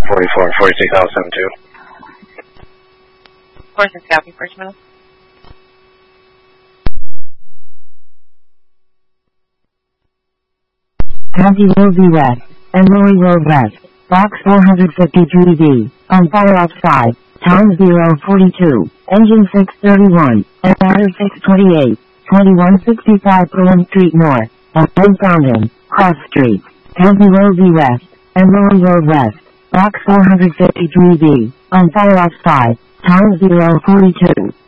44 and 46 out 72. 46 copy, first minute. County Road V West, Emory Road West, Box 453B, on fire outside, Town 042, Engine 631, and Ladder 628, 2165 Plum Street North, on Fountain, Cross Street, County Road V West, Emory Road West, Box 453B, on fire outside, Town 042.